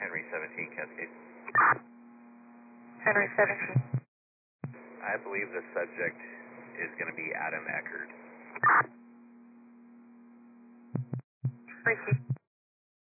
Henry 17 Cascade. Henry 17. I believe the subject is going to be Adam Eckert.